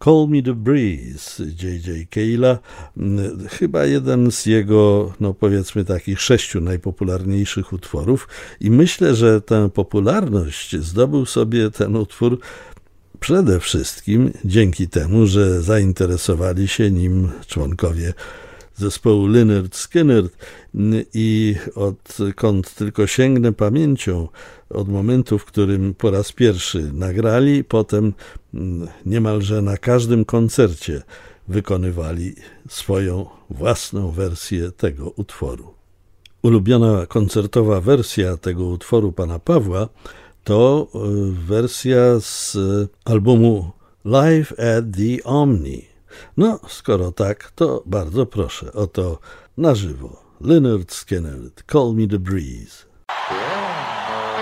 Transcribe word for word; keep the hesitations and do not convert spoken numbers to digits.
Call Me The Breeze J J. Cale'a, chyba jeden z jego, no powiedzmy takich sześciu najpopularniejszych utworów i myślę, że tę popularność zdobył sobie ten utwór przede wszystkim dzięki temu, że zainteresowali się nim członkowie zespołu Lynyrd Skynyrd i odkąd tylko sięgnę pamięcią od momentu, w którym po raz pierwszy nagrali, potem niemalże na każdym koncercie wykonywali swoją własną wersję tego utworu. Ulubiona koncertowa wersja tego utworu pana Pawła to wersja z albumu Live at the Omni. No, skoro tak, to bardzo proszę, oto na żywo Lynyrd Skynyrd, Call Me The Breeze.